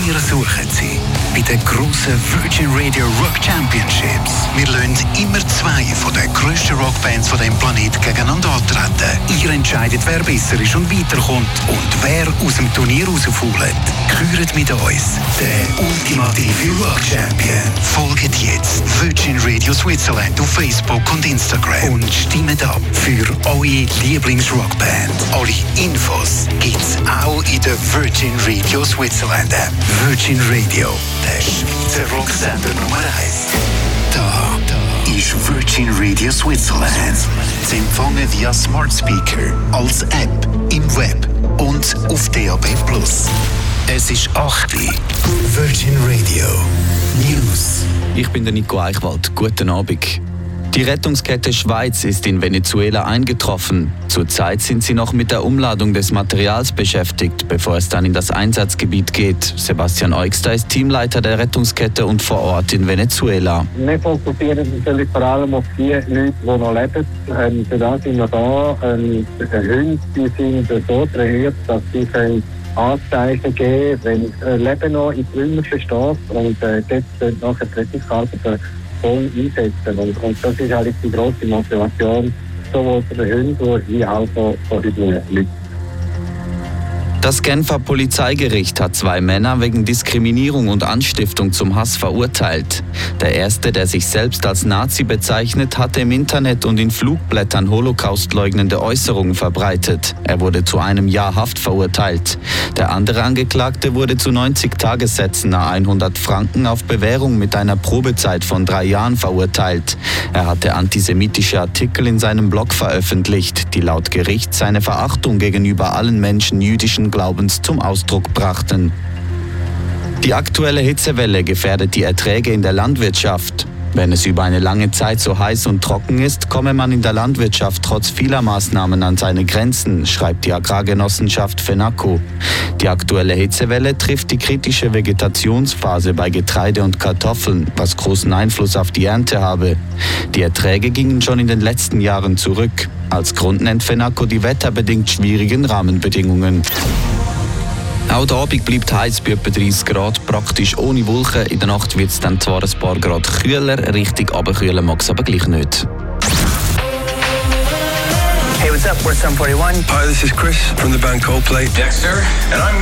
Wir suchen Sie bei den grossen Virgin Radio Rock Championships. Wir lassen immer zwei von den grössten Rockbands von diesem Planeten gegeneinander antreten. Ihr entscheidet, wer besser ist und weiterkommt und wer aus dem Turnier rausfällt. Gehört mit uns der ultimative Rock Champion. Folgt jetzt Virgin Radio Switzerland auf Facebook und Instagram und stimmt ab für eure Lieblingsrockband. Alle Infos gibt's auch in der Virgin Radio Switzerland App. Virgin Radio, der Schweizer Rocksender Nummer 1. Da ist Virgin Radio Switzerland. Zu empfangen via Smart Speaker, als App, im Web und auf DAB+. Es ist 8 Uhr. Virgin Radio News. Ich bin der Nico Eichwald. Guten Abend. Die Rettungskette Schweiz ist in Venezuela eingetroffen. Zurzeit sind sie noch mit der Umladung des Materials beschäftigt, bevor es dann in das Einsatzgebiet geht. Sebastian Eugster ist Teamleiter der Rettungskette und vor Ort in Venezuela. Wir fokussieren natürlich vor allem auf die Leute, die noch leben. Für das sind wir da. Die Hunde die sind so trainiert, dass sie Anzeichen geben, wenn Leben noch in Trümmerchen steht. Und dort sind nachher die Rettungsarbeiter voll einsetzen. Und das ist eigentlich die grosse Motivation, sowohl für die Hunde wie auch für die Leute. Das Genfer Polizeigericht hat 2 Männer wegen Diskriminierung und Anstiftung zum Hass verurteilt. Der erste, der sich selbst als Nazi bezeichnet, hatte im Internet und in Flugblättern holocaustleugnende Äußerungen verbreitet. Er wurde zu 1 Jahr Haft verurteilt. Der andere Angeklagte wurde zu 90 Tagessätzen nach 100 Franken auf Bewährung mit einer Probezeit von 3 Jahren verurteilt. Er hatte antisemitische Artikel in seinem Blog veröffentlicht, die laut Gericht seine Verachtung gegenüber allen Menschen jüdischen Glaubens zum Ausdruck brachten. Die aktuelle Hitzewelle gefährdet die Erträge in der Landwirtschaft. Wenn es über eine lange Zeit so heiß und trocken ist, komme man in der Landwirtschaft trotz vieler Maßnahmen an seine Grenzen, schreibt die Agrargenossenschaft FENACO. Die aktuelle Hitzewelle trifft die kritische Vegetationsphase bei Getreide und Kartoffeln, was großen Einfluss auf die Ernte habe. Die Erträge gingen schon in den letzten Jahren zurück. Als Grund nennt FENACO die wetterbedingt schwierigen Rahmenbedingungen. Auch der Abend bleibt heiß bei etwa 30 Grad, praktisch ohne Wolken. In der Nacht wird es dann zwar ein paar Grad kühler, richtig runterkühlen mag es aber gleich nicht. Hey, what's up? We're Sum 41. Hi, this is Chris from the band Coldplay. Dexter, and I'm